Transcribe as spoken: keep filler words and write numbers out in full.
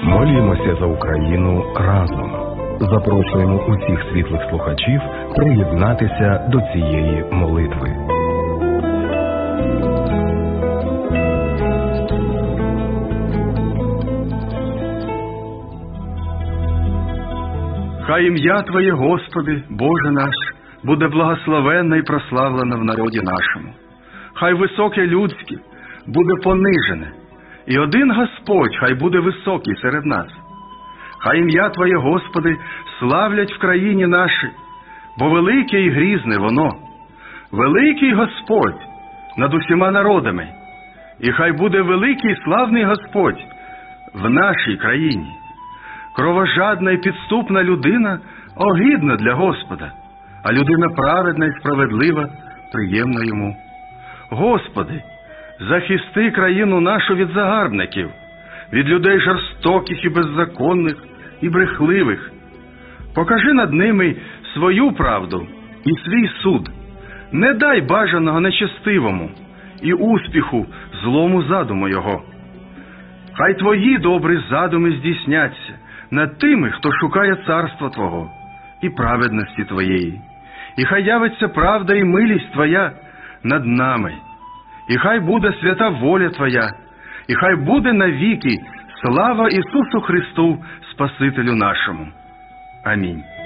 Молімося за Україну разом. Запрошуємо усіх світлих слухачів приєднатися до цієї молитви. Хай ім'я Твоє, Господи, Боже наш, буде благословенне і прославлене в народі нашому. Хай високе людське буде понижене, і один Господь хай буде високий серед нас. Хай ім'я Твоє, Господи, славлять в країні нашій, бо велике і грізне воно. Великий Господь над усіма народами, і хай буде великий і славний Господь в нашій країні. Кровожадна і підступна людина огидна для Господа, а людина праведна і справедлива приємна йому. Господи, захисти країну нашу від загарбників, від людей жорстоких і беззаконних і брехливих. Покажи над ними свою правду і свій суд. Не дай бажаного нечестивому і успіху злому задуму його. Хай Твої добрі задуми здійсняться над тими, хто шукає царства Твого і праведності Твоєї. І хай явиться правда і милість Твоя над нами. І хай буде свята воля Твоя, і хай буде навіки слава Ісусу Христу, Спасителю нашому. Амінь.